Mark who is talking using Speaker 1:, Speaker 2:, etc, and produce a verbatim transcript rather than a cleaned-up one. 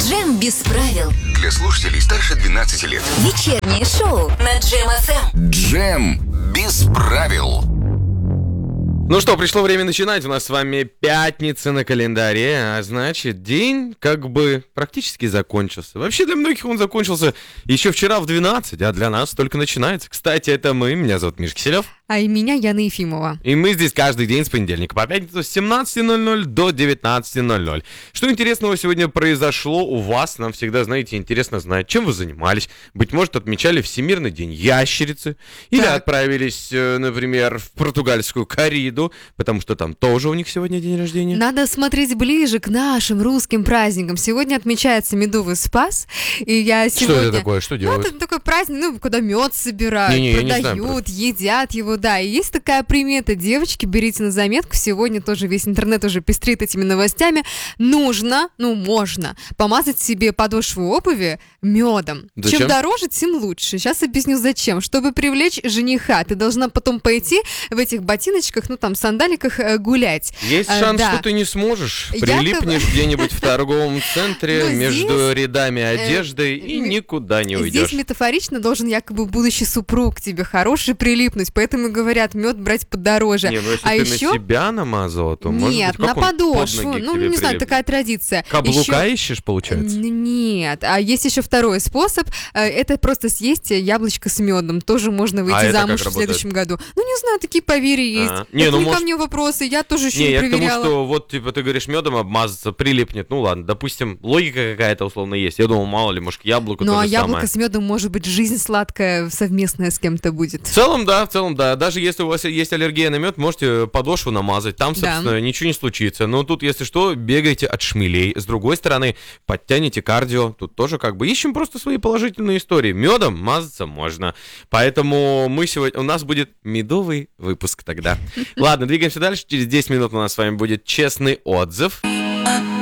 Speaker 1: Джем без правил.
Speaker 2: Для слушателей старше двенадцати лет.
Speaker 1: Вечернее шоу на Джем эф эм.
Speaker 2: Джем без правил.
Speaker 3: Ну что, пришло время начинать. У нас с вами пятница на календаре, а значит, день как бы практически закончился. Вообще для многих он закончился еще вчера в двенадцать, а для нас только начинается. Кстати, это мы. Меня зовут Миша Киселев.
Speaker 4: А и меня Яна Ефимова.
Speaker 3: И мы здесь каждый день с понедельника по пятницу с семнадцати ноль-ноль до девятнадцати ноль-ноль. Что интересного сегодня произошло у вас? Нам всегда, знаете, интересно знать, чем вы занимались. Быть может, отмечали Всемирный день ящерицы. Или
Speaker 4: Так.
Speaker 3: отправились, например, в португальскую корриду, потому что там тоже у них сегодня день рождения.
Speaker 4: Надо смотреть ближе к нашим русским праздникам. Сегодня отмечается Медовый Спас. И я сегодня...
Speaker 3: Что это такое? Что
Speaker 4: Ну,
Speaker 3: делают?
Speaker 4: это такой праздник, ну, когда мед собирают,
Speaker 3: Не-не, я не знаю
Speaker 4: продают, едят его, да. И есть такая примета, девочки, берите на заметку, сегодня тоже весь интернет уже пестрит этими новостями. Нужно, ну, можно помазать себе подошву обуви медом.
Speaker 3: Зачем?
Speaker 4: Чем дороже, тем лучше. Сейчас объясню, зачем. Чтобы привлечь жениха, ты должна потом пойти в этих ботиночках, ну, там, сандаликах э, гулять.
Speaker 3: Есть
Speaker 4: А,
Speaker 3: шанс,
Speaker 4: да.
Speaker 3: что ты не сможешь.
Speaker 4: Якобы-
Speaker 3: Прилипнешь где-нибудь в торговом центре
Speaker 4: Ну,
Speaker 3: между
Speaker 4: здесь,
Speaker 3: рядами одежды и
Speaker 4: м-
Speaker 3: никуда не
Speaker 4: Здесь
Speaker 3: уйдешь.
Speaker 4: метафорично должен якобы будущий супруг тебе хороший прилипнуть, поэтому говорят, мед брать подороже.
Speaker 3: Не, ну если
Speaker 4: а
Speaker 3: ты
Speaker 4: еще...
Speaker 3: на себя намазала, то может
Speaker 4: Нет,
Speaker 3: быть,
Speaker 4: на
Speaker 3: как он под
Speaker 4: подошву.
Speaker 3: ноги к
Speaker 4: Ну,
Speaker 3: тебе
Speaker 4: не знаю,
Speaker 3: прилипнет?
Speaker 4: такая традиция.
Speaker 3: Каблука
Speaker 4: Еще-
Speaker 3: ищешь, получается?
Speaker 4: Н- Нет, а есть еще второй способ. э, Это просто съесть яблочко с медом. Тоже можно выйти
Speaker 3: А это как
Speaker 4: замуж в
Speaker 3: работает?
Speaker 4: следующем году. Ну, не знаю, такие поверья есть.
Speaker 3: А,
Speaker 4: Это
Speaker 3: не,
Speaker 4: не,
Speaker 3: ну,
Speaker 4: ко
Speaker 3: может-
Speaker 4: мне вопросы, я тоже еще
Speaker 3: Не,
Speaker 4: не,
Speaker 3: я к тому,
Speaker 4: проверяла.
Speaker 3: что вот, типа, ты говоришь, медом обмазаться, прилипнет. Ну ладно, допустим, логика какая-то условно есть. Я думал, мало ли, может, к яблоку
Speaker 4: Ну,
Speaker 3: то
Speaker 4: а
Speaker 3: же
Speaker 4: яблоко
Speaker 3: самое.
Speaker 4: с медом, может быть, жизнь сладкая совместная с кем-то будет.
Speaker 3: В целом, да, в целом, да. Даже если у вас есть аллергия на мед, можете подошву намазать. Там,
Speaker 4: Да.
Speaker 3: собственно, ничего не случится. Но тут, если что, бегайте от шмелей. С другой стороны, подтяните кардио. Тут тоже как бы ищем просто свои положительные истории. Медом мазаться можно. Поэтому мы сегодня... У нас будет медовый выпуск тогда. Ладно, двигаемся дальше. Через десять минут у нас с вами будет честный отзыв.